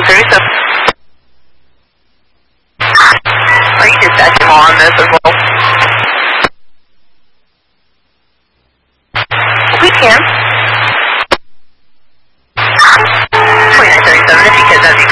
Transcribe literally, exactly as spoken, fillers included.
thirty-seven. Are you dispatch him on this as well? We can. twenty-nine thirty-seven, if you could, that'd be